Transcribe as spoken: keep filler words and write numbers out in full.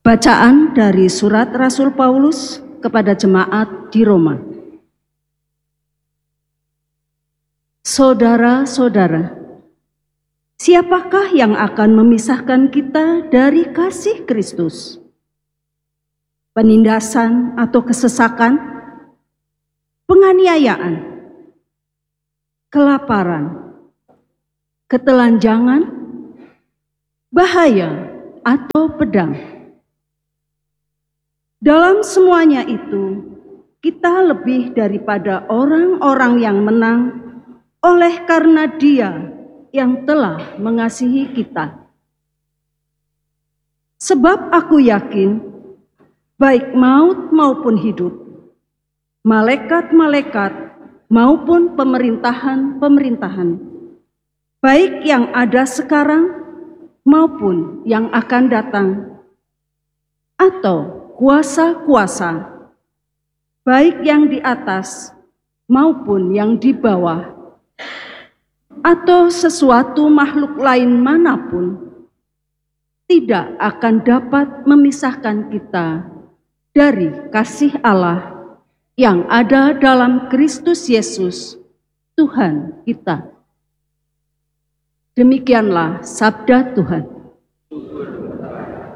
Bacaan dari surat Rasul Paulus kepada jemaat di Roma. Saudara-saudara, siapakah yang akan memisahkan kita dari kasih Kristus? Penindasan atau kesesakan? Penganiayaan? Kelaparan? Ketelanjangan? Bahaya atau pedang? Dalam semuanya itu, kita lebih daripada orang-orang yang menang oleh karena Dia yang telah mengasihi kita. Sebab aku yakin, baik maut maupun hidup, malaikat-malaikat maupun pemerintahan-pemerintahan, baik yang ada sekarang maupun yang akan datang, atau kuasa-kuasa, baik yang di atas maupun yang di bawah, atau sesuatu makhluk lain manapun, tidak akan dapat memisahkan kita dari kasih Allah yang ada dalam Kristus Yesus, Tuhan kita. Demikianlah sabda Tuhan.